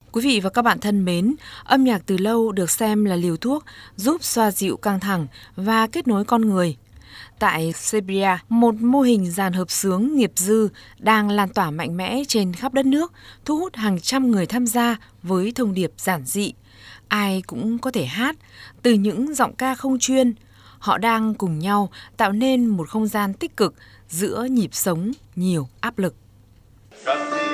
Quý vị và các bạn thân mến, âm nhạc từ lâu được xem là liều thuốc giúp xoa dịu căng thẳng và kết nối con người. Tại Serbia, một mô hình dàn hợp xướng nghiệp dư đang lan tỏa mạnh mẽ trên khắp đất nước, thu hút hàng trăm người tham gia với thông điệp giản dị. Ai cũng có thể hát, từ những giọng ca không chuyên. Họ đang cùng nhau tạo nên một không gian tích cực giữa nhịp sống nhiều áp lực.